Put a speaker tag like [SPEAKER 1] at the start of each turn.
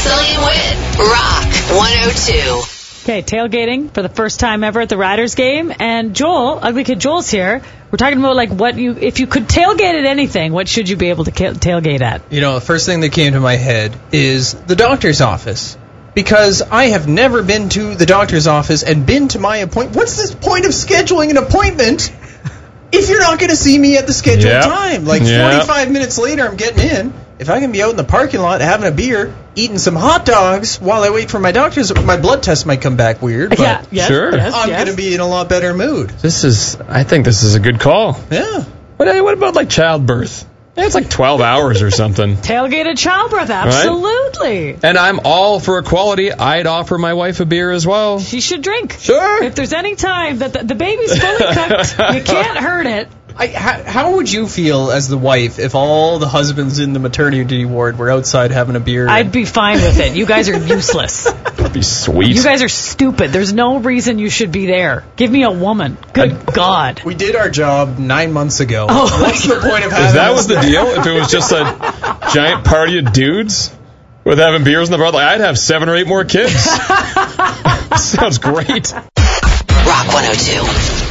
[SPEAKER 1] Macaulay and Wit. Rock 102.
[SPEAKER 2] Okay, tailgating for the first time ever at the Riders game. And Joel, Ugly Kid Joel's here. We're talking about, like, if you could tailgate at anything, what should you be able to tailgate at?
[SPEAKER 3] You know, the first thing that came to my head is the doctor's office. Because I have never been to the doctor's office and been to my appointment. What's this point of scheduling an appointment if you're not going to see me at the scheduled time? Like, 45 minutes later, I'm getting in. If I can be out in the parking lot having a beer, eating some hot dogs while I wait for my doctor's, my blood test might come back weird, but I'm going to be in a lot better mood.
[SPEAKER 4] I think this is a good call.
[SPEAKER 3] Yeah.
[SPEAKER 4] What about, like, childbirth? Yeah, it's like 12 hours or something.
[SPEAKER 2] Tailgated childbirth, absolutely.
[SPEAKER 4] Right? And I'm all for equality. I'd offer my wife a beer as well.
[SPEAKER 2] She should drink.
[SPEAKER 4] Sure.
[SPEAKER 2] If there's any time that the baby's fully cooked, you can't hurt it.
[SPEAKER 3] How would you feel as the wife if all the husbands in the maternity ward were outside having a beer?
[SPEAKER 2] I'd be fine with it. You guys are useless.
[SPEAKER 4] That'd be sweet.
[SPEAKER 2] You guys are stupid. There's no reason you should be there. Give me a woman. Good God.
[SPEAKER 3] We did our job 9 months ago. What's the point of having
[SPEAKER 4] If that was the deal? If it was just a giant party of dudes with having beers in the bar, like, I'd have 7 or 8 more kids. Sounds great.
[SPEAKER 1] Rock 102.